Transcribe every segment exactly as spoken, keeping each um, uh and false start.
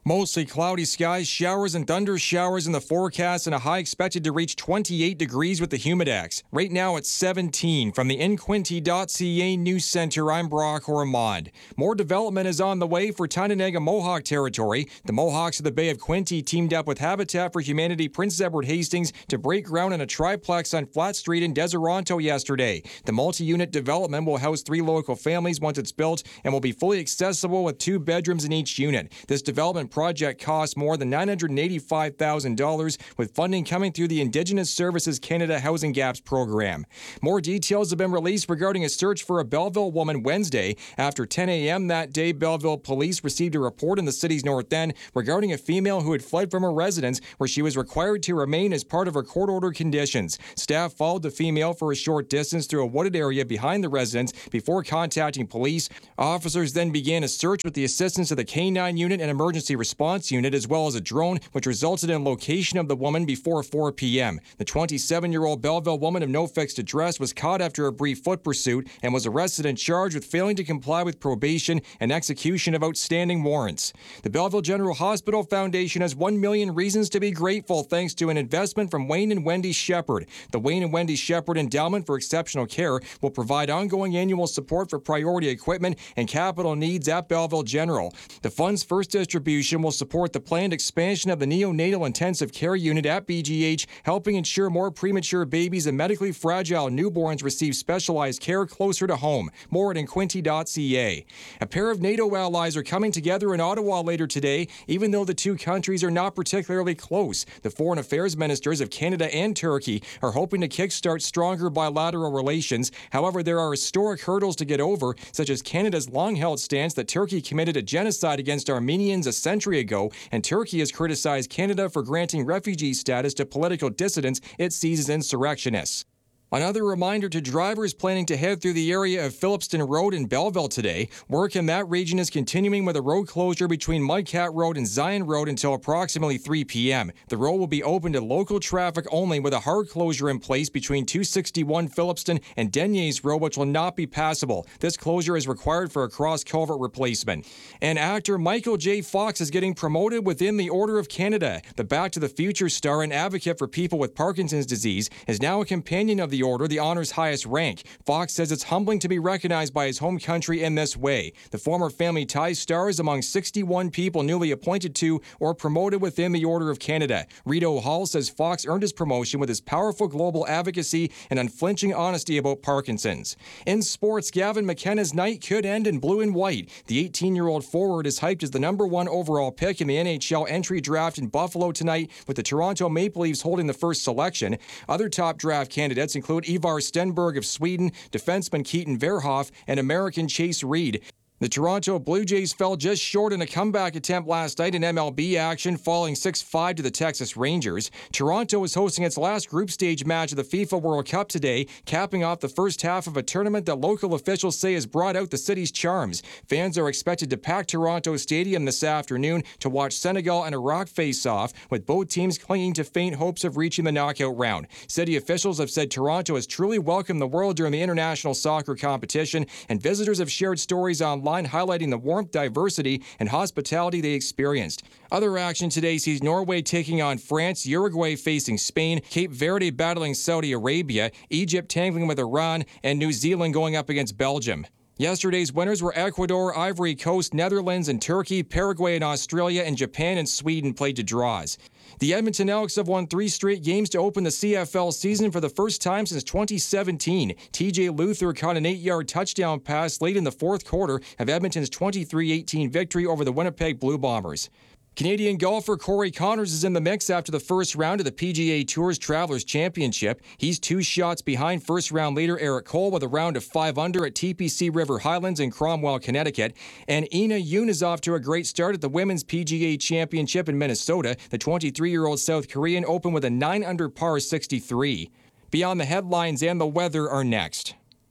Mostly cloudy skies, showers and thunder showers in the forecast, and a high expected to reach twenty-eight degrees with the humidex. Right now it's seventeen. From the in quinte dot c a News Center, I'm Brock Ormond. More development is on the way for Tyendinaga Mohawk territory. The Mohawks of the Bay of Quinte teamed up with Habitat for Humanity Prince Edward Hastings to break ground on a triplex on Flat Street in Deseronto yesterday. The multi-unit development will house three local families once it's built and will be fully accessible with two bedrooms in each unit. This development project costs more than nine hundred eighty-five thousand dollars, with funding coming through the Indigenous Services Canada Housing Gaps program. More details have been released regarding a search for a Belleville woman Wednesday. After ten a.m. that day, Belleville police received a report in the city's north end regarding a female who had fled from her residence, where she was required to remain as part of her court order conditions. Staff followed the female for a short distance through a wooded area behind the residence before contacting police. Officers then began a search with the assistance of the K nine unit and emergency response unit, as well as a drone, which resulted in location of the woman before four p.m. The twenty-seven-year-old Belleville woman of no fixed address was caught after a brief foot pursuit and was arrested and charged with failing to comply with probation and execution of outstanding warrants. The Belleville General Hospital Foundation has one million reasons to be grateful thanks to an investment from Wayne and Wendy Shepherd. The Wayne and Wendy Shepherd Endowment for Exceptional Care will provide ongoing annual support for priority equipment and capital needs at Belleville General. The fund's first distribution will support the planned expansion of the neonatal intensive care unit at B G H, helping ensure more premature babies and medically fragile newborns receive specialized care closer to home. More at in quinte dot c a. A pair of NATO allies are coming together in Ottawa later today, even though the two countries are not particularly close. The foreign affairs ministers of Canada and Turkey are hoping to kickstart stronger bilateral relations. However, there are historic hurdles to get over, such as Canada's long-held stance that Turkey committed a genocide against Armenians a century ago, and Turkey has criticized Canada for granting refugee status to political dissidents it sees as insurrectionists. Another reminder to drivers planning to head through the area of Phillipston Road in Belleville today. Work in that region is continuing with a road closure between Mudcat Road and Zion Road until approximately three p.m. The road will be open to local traffic only, with a hard closure in place between two sixty-one Phillipston and Deniers Road, which will not be passable. This closure is required for a cross-culvert replacement. And actor Michael J. Fox is getting promoted within the Order of Canada. The Back to the Future star and advocate for people with Parkinson's disease is now a companion of the Order, the honor's highest rank. Fox says it's humbling to be recognized by his home country in this way. The former Family Ties star is among sixty-one people newly appointed to or promoted within the Order of Canada. Rito Hall says Fox earned his promotion with his powerful global advocacy and unflinching honesty about Parkinson's. In sports, Gavin McKenna's night could end in blue and white. The eighteen-year-old forward is hyped as the number one overall pick in the N H L entry draft in Buffalo tonight, with the Toronto Maple Leafs holding the first selection. Other top draft candidates include Ivar Stenberg of Sweden, defenseman Keaton Verhoff, and American Chase Reed. The Toronto Blue Jays fell just short in a comeback attempt last night in M L B action, falling six five to the Texas Rangers. Toronto is hosting its last group stage match of the FIFA World Cup today, capping off the first half of a tournament that local officials say has brought out the city's charms. Fans are expected to pack Toronto Stadium this afternoon to watch Senegal and Iraq face off, with both teams clinging to faint hopes of reaching the knockout round. City officials have said Toronto has truly welcomed the world during the international soccer competition, and visitors have shared stories online highlighting the warmth, diversity, and hospitality they experienced. Other action today sees Norway taking on France, Uruguay facing Spain, Cape Verde battling Saudi Arabia, Egypt tangling with Iran, and New Zealand going up against Belgium. Yesterday's winners were Ecuador, Ivory Coast, Netherlands, and Turkey. Paraguay and Australia, and Japan and Sweden played to draws. The Edmonton Elks have won three straight games to open the C F L season for the first time since twenty seventeen. T J Luther caught an eight-yard touchdown pass late in the fourth quarter of Edmonton's twenty-three eighteen victory over the Winnipeg Blue Bombers. Canadian golfer Corey Connors is in the mix after the first round of the P G A Tour's Travelers Championship. He's two shots behind first-round leader Eric Cole with a round of five under at T P C River Highlands in Cromwell, Connecticut. And Ina Yoon is off to a great start at the Women's P G A Championship in Minnesota. The twenty-three-year-old South Korean opened with a nine under par sixty-three. Beyond the headlines and the weather are next.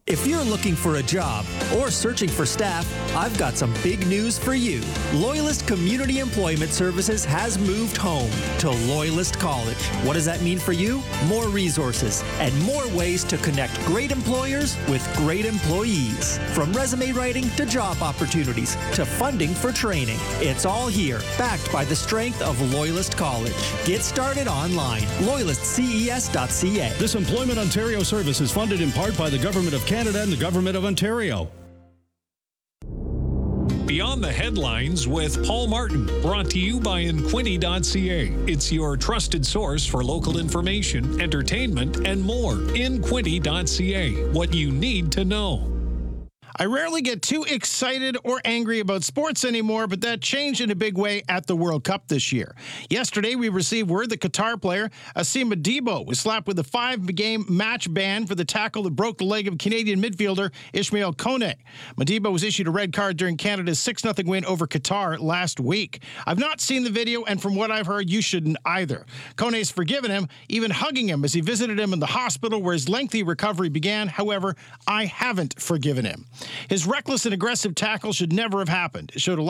If you're looking for a job or searching for staff, I've got some big news for you. Loyalist Community Employment Services has moved home to Loyalist College. What does that mean for you? More resources and more ways to connect great employers with great employees. From resume writing to job opportunities to funding for training. It's all here, backed by the strength of Loyalist College. Get started online. loyalist c e s dot c a. This Employment Ontario service is funded in part by the Government of Canada and the Government of Ontario. Beyond the Headlines with Paul Martin, brought to you by Inquinity dot c a. It's your trusted source for local information, entertainment, and more. Inquinity dot c a. What you need to know. I rarely get too excited or angry about sports anymore, but that changed in a big way at the World Cup this year. Yesterday, we received word that Qatar player Asim Modibo was slapped with a five-game match ban for the tackle that broke the leg of Canadian midfielder Ismail Kone. Modibo was issued a red card during Canada's six nothing win over Qatar last week. I've not seen the video, and from what I've heard, you shouldn't either. Kone's forgiven him, even hugging him as he visited him in the hospital where his lengthy recovery began. However, I haven't forgiven him. His reckless and aggressive tackle should never have happened. It showed a